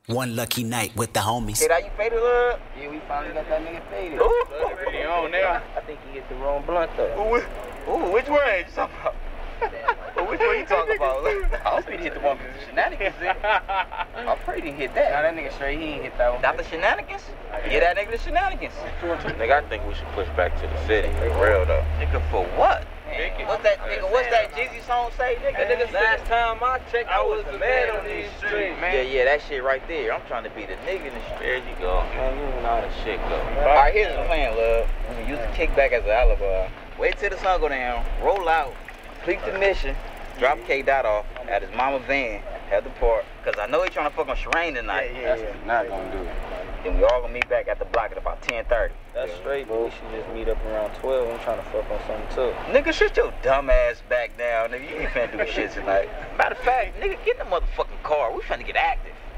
One lucky night with the homies. Hey, that you faded, love? Yeah, we finally got that nigga faded. Ooh. Really on now. I think he hit the wrong blunt though. Ooh, which one you talking about? Which one you talking about? I was finna hit the one with the shenanigans in. I'm afraid he hit that. Nah, that nigga straight, he ain't hit that one. Not the shenanigans? Yeah, that nigga the shenanigans. Nigga, I think we should push back to the city. For real though. Nigga, for what? What's that Jeezy song say, nigga? Last time I checked, I was the man on these streets, man. Yeah, that shit right there. I'm trying to be the nigga in the street. There you go. Man, you know how the shit go. Alright, here's the plan, love. We can use the kickback as an alibi. Wait till the sun go down, roll out, complete the mission, drop K Dot off at his mama van at the park. Cause I know he trying to fuck on Sherane tonight. That's not gonna do it. Then we all gonna meet back at the block at about 10:30. That's straight, but we should just meet up around 12. I'm trying to fuck on something too. Nigga, shut your dumb ass back down, nigga. You ain't finna do shit tonight. Matter of fact, nigga, get in the motherfucking car. We finna get active.